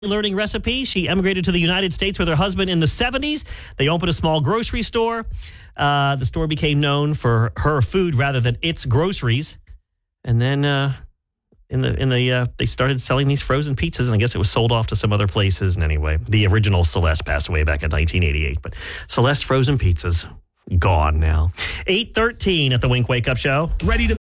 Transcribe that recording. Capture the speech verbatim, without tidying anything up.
learning recipes. She emigrated to the United States with her husband in the seventies. They opened a small grocery store. Uh, the store became known for her food rather than its groceries. And then uh, in the in the uh, they started selling these frozen pizzas, and I guess it was sold off to some other places. And anyway, the original Celeste passed away back in nineteen eighty-eight. But Celeste frozen pizzas, gone now. eight thirteen at the Wink Wake Up Show. Ready to